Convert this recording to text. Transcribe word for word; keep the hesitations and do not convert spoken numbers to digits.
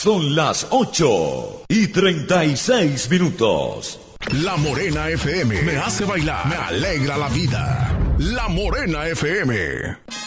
Son las ocho y treinta y seis minutos. La Morena F M me hace bailar, me alegra la vida. La Morena F M.